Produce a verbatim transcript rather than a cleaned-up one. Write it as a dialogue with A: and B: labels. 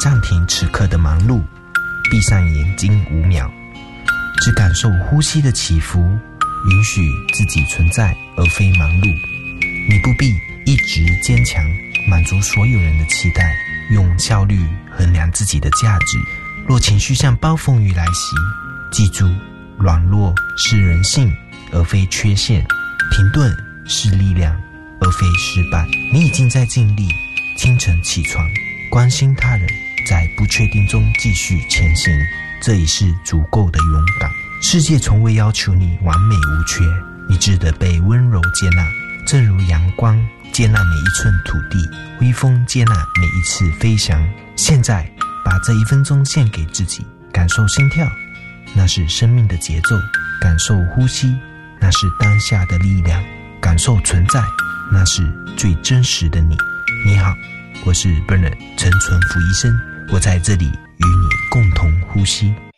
A: 暂停此刻的忙碌，闭上眼睛五秒，只感受呼吸的起伏，允许自己存在而非忙碌。你不必一直坚强，满足所有人的期待，用效率衡量自己的价值。若情绪像暴风雨来袭，记住，软弱是人性而非缺陷，停顿是力量而非失败。你已经在尽力，清晨起床，关心他人，在不确定中继续前行，这已是足够的勇敢。世界从未要求你完美无缺，你值得被温柔接纳，正如阳光接纳每一寸土地，微风接纳每一次飞翔。现在把这一分钟献给自己，感受心跳，那是生命的节奏；感受呼吸，那是当下的力量；感受存在，那是最真实的你。你好，我是 Bernard 陈纯福医生，我在这里与你共同呼吸。